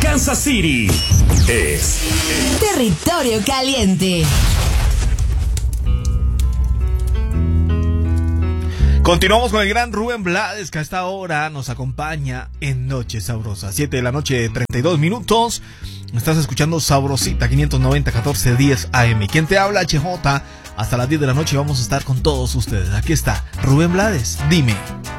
Kansas City es Territorio Caliente. Continuamos con el gran Rubén Blades, que a esta hora nos acompaña en Noche Sabrosa. 7 de la noche, 32 minutos. Estás escuchando Sabrosita 590 1410 AM. ¿Quién te habla? HJ. Hasta las 10 de la noche vamos a estar con todos ustedes. Aquí está Rubén Blades. Dime.